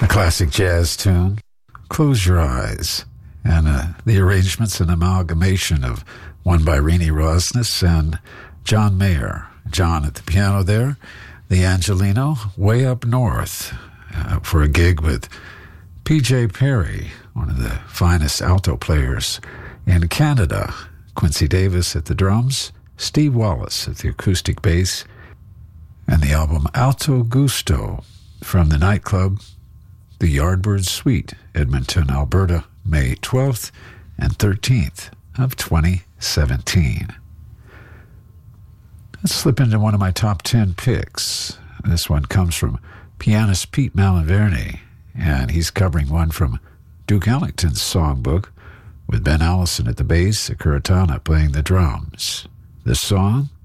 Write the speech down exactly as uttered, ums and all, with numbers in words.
classic jazz tune, Close Your Eyes, and uh, the arrangement's an amalgamation of one by Renee Rosnes and John Mayer. John at the piano there, the Angelino way up north uh, for a gig with P J Perry, one of the finest alto players in Canada. Quincy Davis at the drums, Steve Wallace at the acoustic bass, and the album Alto Gusto from the nightclub The Yardbird Suite, Edmonton, Alberta, May twelfth and thirteenth of twenty seventeen. Let's slip into one of my top ten picks. This one comes from pianist Pete Malinverni, and he's covering one from Duke Ellington's songbook with Ben Allison at the bass, Kuratana playing the drums. The song,